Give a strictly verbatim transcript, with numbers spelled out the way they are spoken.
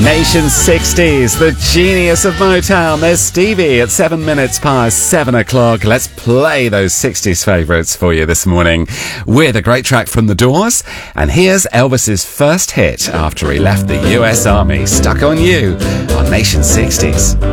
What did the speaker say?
Nation sixties, the genius of Motown. There's Stevie at seven minutes past seven o'clock. Let's play those sixties favourites for you this morning with a great track from The Doors. And here's Elvis's first hit after he left the U S Army, Stuck on You on Nation sixties.